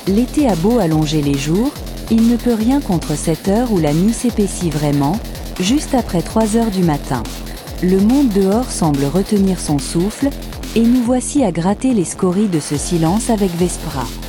L'été a beau allonger les jours, il ne peut rien contre cette heure où la nuit s'épaissit vraiment, juste après 3 heures du matin. Le monde dehors semble retenir son souffle, et nous voici à gratter les scories de ce silence avec Vespra.